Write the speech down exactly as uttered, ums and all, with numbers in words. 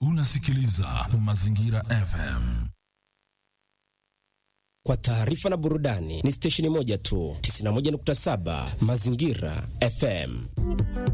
Unasikiliza Mazingira F M. Kwa taarifa na burudani ni stesheni moja tu, tisini na moja nukta saba Mazingira F M.